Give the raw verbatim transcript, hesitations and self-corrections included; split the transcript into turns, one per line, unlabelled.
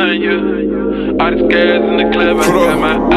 All the scares in the club, I got my